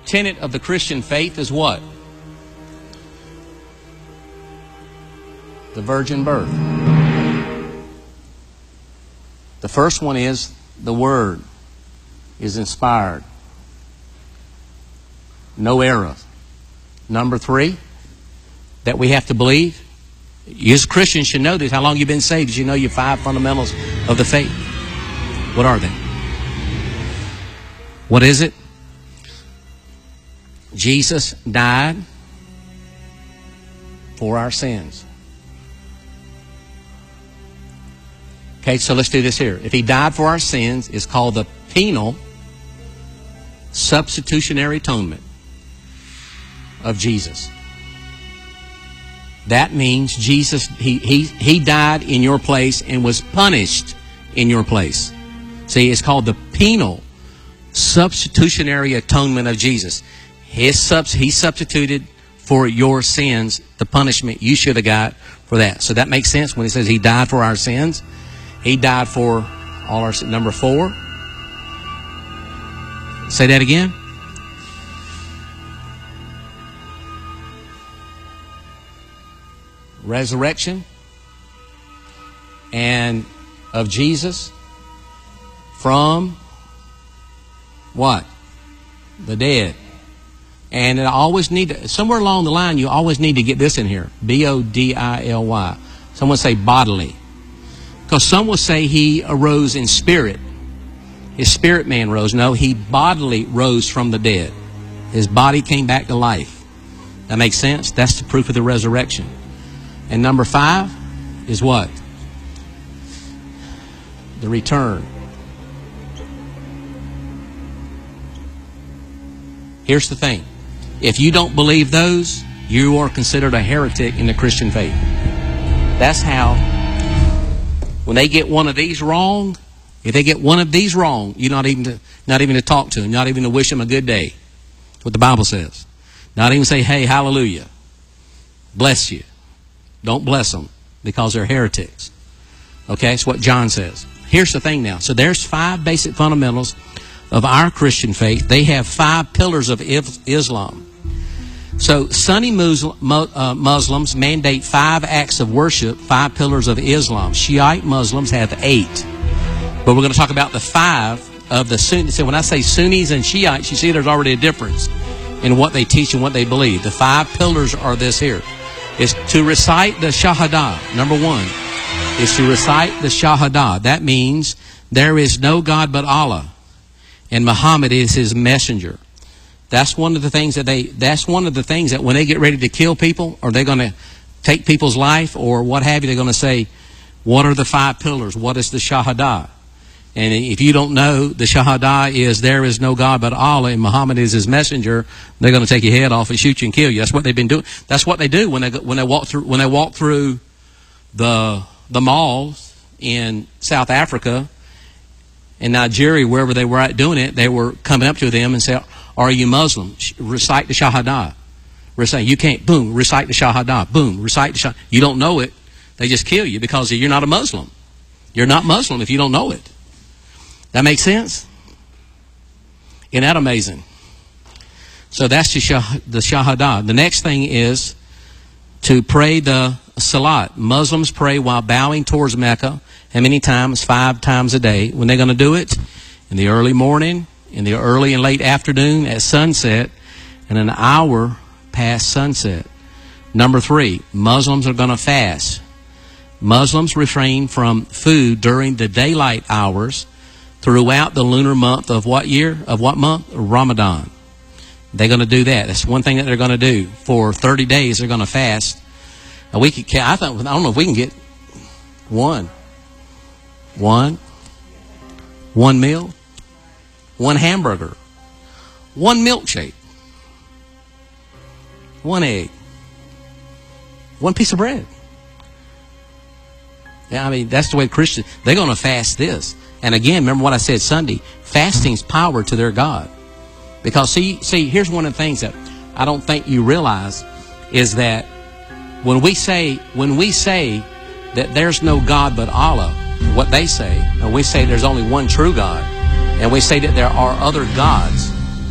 tenet of the Christian faith is what? The virgin birth. The first one is the Word is inspired. No error. Number 3, that we have to believe. You as Christians should know this. How long you've been saved? Did you know your 5 fundamentals of the faith? What are they? What is it? Jesus died for our sins. Okay, so let's do this here. If He died for our sins, it's called the penal substitutionary atonement of Jesus. That means Jesus, he died in your place and was punished in your place. See, it's called the penal substitutionary atonement of Jesus. He substituted for your sins the punishment you should have got for that. So that makes sense when He says He died for our sins. He died for all our sins. Number 4. Say that again. Resurrection and of Jesus from what? The dead. And I always need to, somewhere along the line, you always need to get this in here. B-O-D-I-L-Y. Someone say bodily. Because some will say He arose in spirit. His spirit man rose. No, He bodily rose from the dead. His body came back to life. That makes sense? That's the proof of the resurrection. And number 5 is what? The return. Here's the thing. If you don't believe those, you are considered a heretic in the Christian faith. That's how, when they get one of these wrong, if they get one of these wrong, you're not even to talk to them, not even to wish them a good day. That's what the Bible says. Not even say, hey, hallelujah. Bless you. Don't bless them because they're heretics. Okay, that's what John says. Here's the thing now. So there's 5 basic fundamentals of our Christian faith. They have 5 pillars of Islam. So Sunni Muslims mandate 5 acts of worship, 5 pillars of Islam. Shiite Muslims have 8. But we're going to talk about the 5 of the Sunnis. So when I say Sunnis and Shiites, you see there's already a difference in what they teach and what they believe. The 5 pillars are this here. Is to recite the Shahada. Number 1 is to recite the Shahada. That means there is no God but Allah, and Muhammad is His messenger. That's one of the things that when they get ready to kill people, or they're going to take people's life or what have you, they're going to say, what are the 5 pillars? What is the Shahada? And if you don't know, the Shahada is there is no God but Allah and Muhammad is His messenger. They're going to take your head off and shoot you and kill you. That's what they've been doing. That's what they do when they walk through the malls in South Africa and Nigeria, wherever they were at doing it. They were coming up to them and say, "Are you Muslim? Recite the Shahada." Recite. You can't. Boom. Recite the Shahada. Boom. Recite the Shahada. You don't know it. They just kill you because you're not a Muslim. You're not Muslim if you don't know it. That makes sense? Isn't that amazing? So that's the Shahada. The next thing is to pray the Salat. Muslims pray while bowing towards Mecca. How many times? 5 times a day. When they're going to do it? In the early morning, in the early and late afternoon, at sunset, and an hour past sunset. Number 3, Muslims are going to fast. Muslims refrain from food during the daylight hours throughout the lunar month of what year? Of what month? Ramadan. They're going to do that. That's one thing that they're going to do. For 30 days, they're going to fast. Now I don't know if we can get one meal, 1 hamburger, 1 milkshake, 1 egg, 1 piece of bread. Yeah, I mean, that's the way Christians, they're going to fast this. And again, remember what I said Sunday, fasting's power to their God. Because see, here's one of the things that I don't think you realize is that when we say that there's no God but Allah, what they say, and we say there's only one true God, and we say that there are other gods,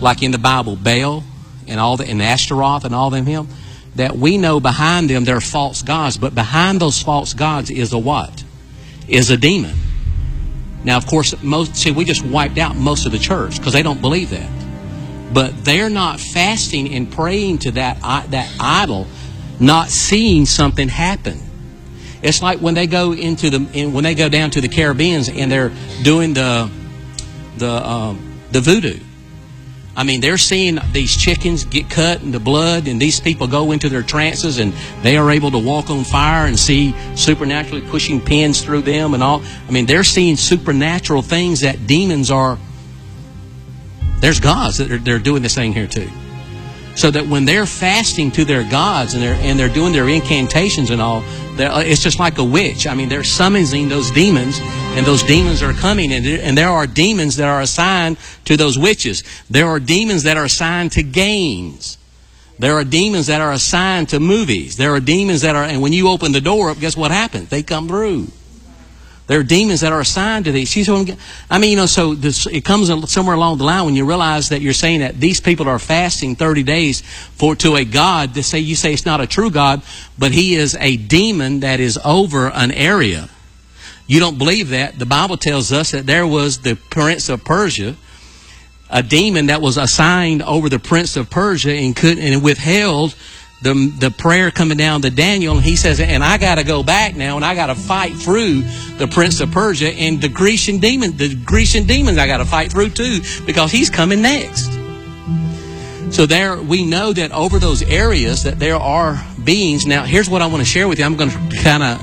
like in the Bible, Baal and and Ashtaroth and all them him, that we know behind them they're false gods, but behind those false gods is a what? Is a demon. Now, of course, we just wiped out most of the church because they don't believe that. But they're not fasting and praying to that idol, not seeing something happen. It's like when they go when they go down to the Caribbean and they're doing the voodoo. I mean, they're seeing these chickens get cut and the blood, and these people go into their trances and they are able to walk on fire and see supernaturally pushing pins through them and all. I mean, they're seeing supernatural things that demons are. There's gods that they're doing this thing here too. So that when they're fasting to their gods and they're doing their incantations and all, it's just like a witch. I mean, they're summoning those demons, and those demons are coming. And there are demons that are assigned to those witches. There are demons that are assigned to games. There are demons that are assigned to movies. There are demons that are, and when you open the door up, guess what happens? They come through. There are demons that are assigned to these. I mean, so it comes somewhere along the line when you realize that you're saying that these people are fasting 30 days to a God. You say it's not a true God, but he is a demon that is over an area. You don't believe that. The Bible tells us that there was the prince of Persia, a demon that was assigned over the prince of Persia and withheld the prayer coming down to Daniel, and he says, and I got to go back now, and I got to fight through the prince of Persia and the Grecian demons I got to fight through too, because he's coming next. So there, we know that over those areas that there are beings. Now, here's what I want to share with you. I'm going to kind of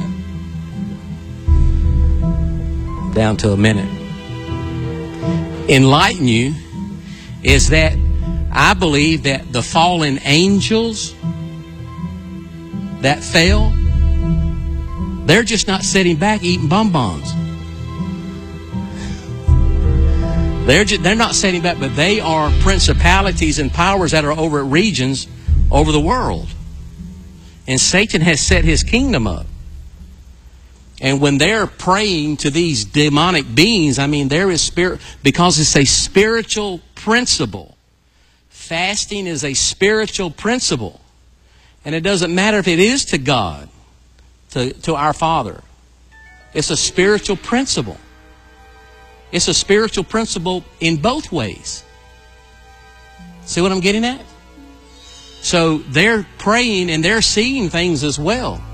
down to a minute. Enlighten you is that I believe that the fallen angels that fell, they're just not sitting back eating bonbons. They're not sitting back, but they are principalities and powers that are over regions over the world. And Satan has set his kingdom up. And when they're praying to these demonic beings, I mean, there is spirit, because it's a spiritual principle. Fasting is a spiritual principle. And it doesn't matter if it is to God, to our Father. It's a spiritual principle. It's a spiritual principle in both ways. See what I'm getting at? So they're praying and they're seeing things as well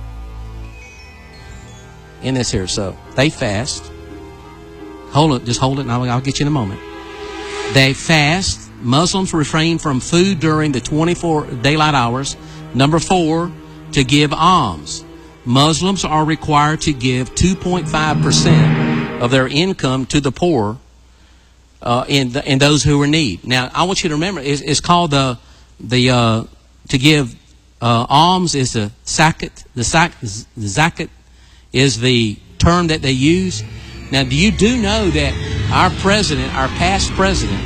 in this here. So they fast. Just hold it, and I'll get you in a moment. They fast. Muslims refrain from food during the 24 daylight hours. Number 4, to give alms. Muslims are required to give 2.5% of their income to the poor and those who are in need. Now, I want you to remember, it's called to give alms is the zakat. The zakat is the term that they use. Now, do you know that our past president,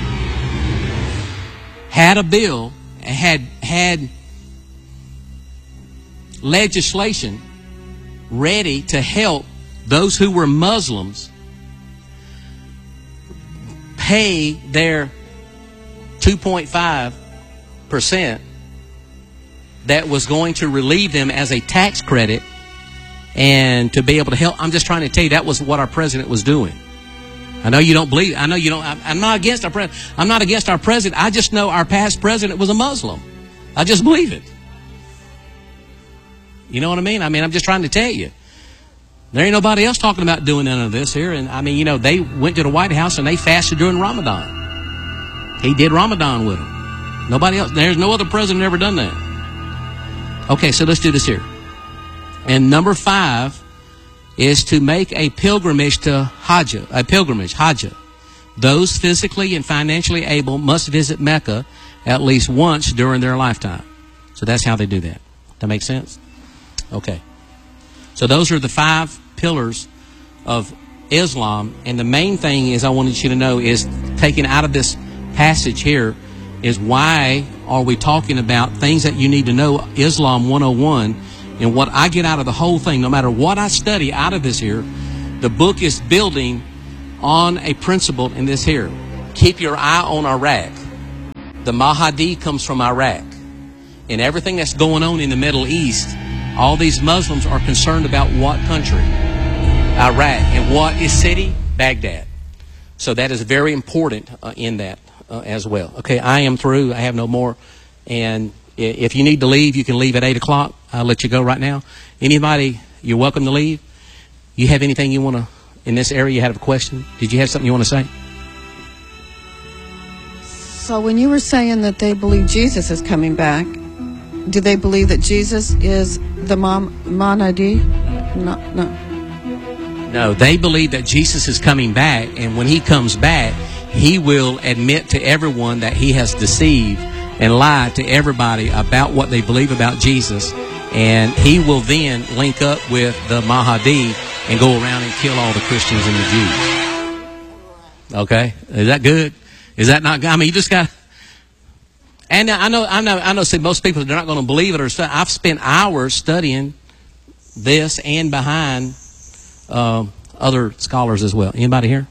had a bill, had legislation ready to help those who were Muslims pay their 2.5% that was going to relieve them as a tax credit and to be able to help. I'm just trying to tell you that was what our president was doing. I know you don't believe. I know you don't. I'm not against our president. I'm not against our president. I just know our past president was a Muslim. I just believe it. You know what I mean? I'm just trying to tell you. There ain't nobody else talking about doing none of this here. And they went to the White House and they fasted during Ramadan. He did Ramadan with them. Nobody else. There's no other president ever done that. Okay, so let's do this here. And number 5 is to make a pilgrimage to Hajj. Those physically and financially able must visit Mecca at least once during their lifetime. So that's how they do that. That make sense? Okay. So those are the 5 pillars of Islam. And the main thing is I wanted you to know is taken out of this passage here is why are we talking about things that you need to know, Islam 101. And what I get out of the whole thing, no matter what I study out of this here, the book is building on a principle in this here. Keep your eye on Iraq. The Mahdi comes from Iraq. And everything that's going on in the Middle East, all these Muslims are concerned about what country? Iraq. And what is city? Baghdad. So that is very important in that as well. Okay, I am through. I have no more. And if you need to leave, you can leave at 8 o'clock. I'll let you go right now. Anybody, you're welcome to leave. You have anything you want to, in this area, you had a question? Did you have something you want to say? So when you were saying that they believe Jesus is coming back, do they believe that Jesus is the Mahdi? No, they believe that Jesus is coming back, and when he comes back, he will admit to everyone that he has deceived and lied to everybody about what they believe about Jesus, and he will then link up with the Mahdi and go around and kill all the Christians and the Jews. Okay? Is that good? Is that not good? I mean, you just got... And I know. See, most people, they're not going to believe it or study. I've spent hours studying this and behind other scholars as well. Anybody here?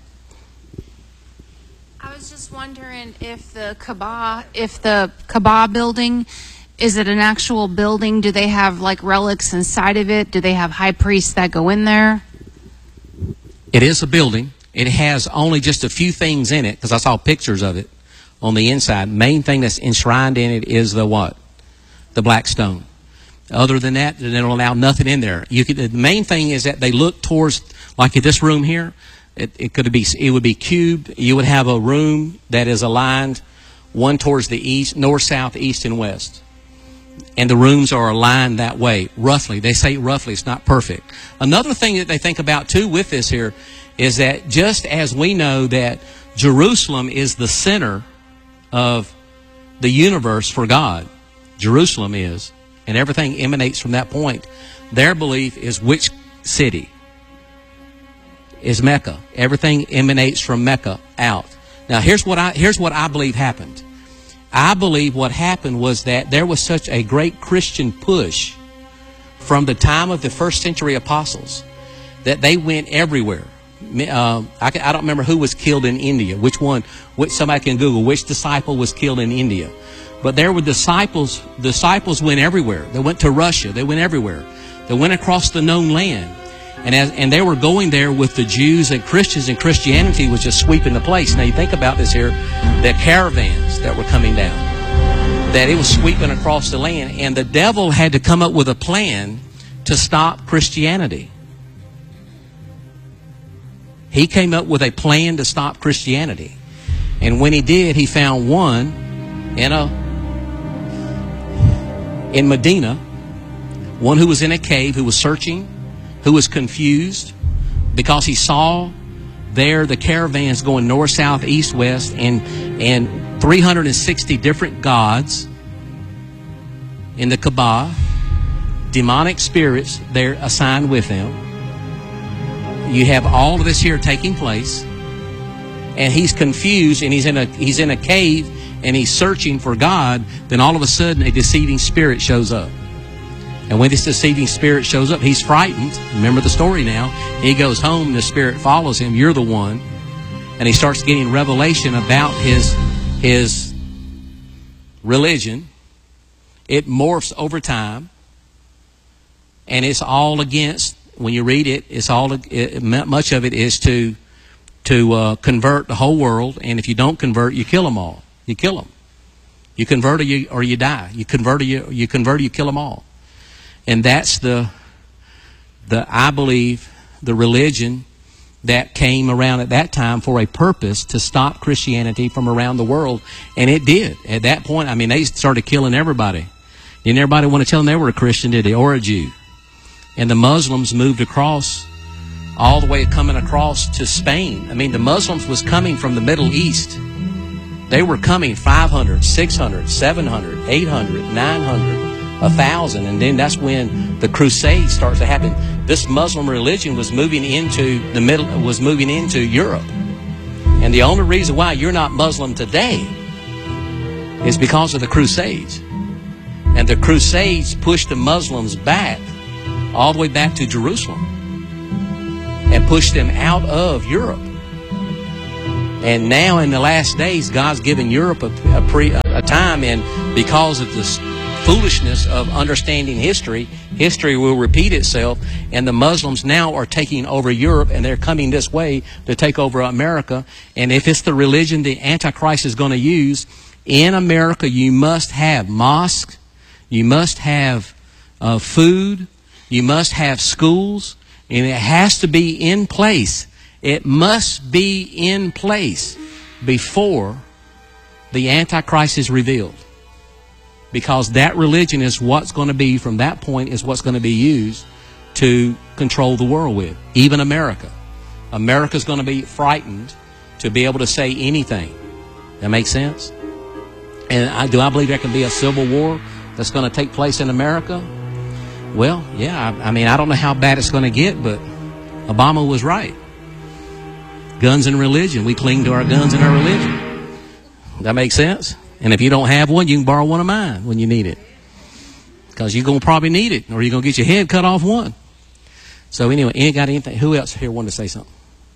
I was just wondering if the Kaaba building, is it an actual building? Do they have like relics inside of it? Do they have high priests that go in there? It is a building. It has only just a few things in it because I saw pictures of it. On the inside, main thing that's enshrined in it is the what? The black stone. Other than that, they don't allow nothing in there. The main thing is that they look towards, like in this room here, it would be cubed. You would have a room that is aligned one towards the east, north, south, east, and west. And the rooms are aligned that way, roughly. They say roughly, it's not perfect. Another thing that they think about too with this here is that just as we know that Jerusalem is the center of the universe for God, Jerusalem is, and everything emanates from that point. Their belief is which city? Is Mecca. Everything emanates from Mecca out. Now here's what I believe happened. I believe what happened was that there was such a great Christian push from the time of the first century apostles that they went everywhere. I don't remember who was killed in India. Somebody can Google which disciple was killed in India. But there were disciples. Disciples went everywhere. They went to Russia. They went everywhere. They went across the known land. And they were going there with the Jews and Christians, and Christianity was just sweeping the place. Now you think about this here, the caravans that were coming down, that it was sweeping across the land, and the devil had to come up with a plan to stop Christianity. He came up with a plan to stop Christianity. And when he did, he found one in Medina, one who was in a cave, who was searching, who was confused because he saw there the caravans going north, south, east, west, and 360 different gods in the Kaaba, demonic spirits there assigned with them. You have all of this here taking place, and he's confused, and he's in a cave, and he's searching for God. Then all of a sudden, a deceiving spirit shows up, and when this deceiving spirit shows up, he's frightened. Remember the story now. He goes home, and the spirit follows him. You're the one, and he starts getting revelation about his religion. It morphs over time, and it's all against. When you read it, much of it is to convert the whole world, and if you don't convert, you kill them all. You kill them. You convert or you die. You convert or you kill them all. And that's I believe, the religion that came around at that time for a purpose to stop Christianity from around the world, and it did. At that point, I mean, they started killing everybody. Didn't everybody want to tell them they were a Christian, did they, or a Jew? And the Muslims moved across, all the way coming across to Spain. I mean, the Muslims was coming from the Middle East. They were coming 500, 600, 700, 800, 900, 1,000. And then that's when the crusade starts to happen. This Muslim religion was moving into Europe. And the only reason why you're not Muslim today is because of the crusades. And the crusades pushed the Muslims back, all the way back to Jerusalem, and pushed them out of Europe. And now in the last days, God's given Europe a time, and because of this foolishness of understanding history, history will repeat itself, and the Muslims now are taking over Europe, and they're coming this way to take over America. And if it's the religion the Antichrist is going to use, in America you must have mosques, you must have food, you must have schools, and it has to be in place. It must be in place before the Antichrist is revealed. Because that religion is what's going to be, from that point, is what's going to be used to control the world with. Even America. America's going to be frightened to be able to say anything. That makes sense? And do I believe there can be a civil war that's going to take place in America? Well, yeah. I mean, I don't know how bad it's going to get, but Obama was right. Guns and religion. We cling to our guns and our religion. That makes sense? And if you don't have one, you can borrow one of mine when you need it. Because you're going to probably need it, or you're going to get your head cut off one. So anyway, ain't got anything? Who else here wanted to say something?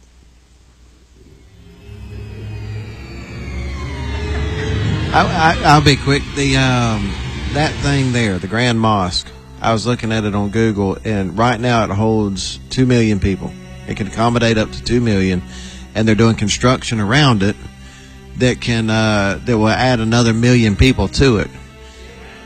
I'll be quick. That thing there, the Grand Mosque, I was looking at it on Google, and right now it holds 2 million people. It can accommodate up to 2 million, and they're doing construction around it that will add another 1 million people to it.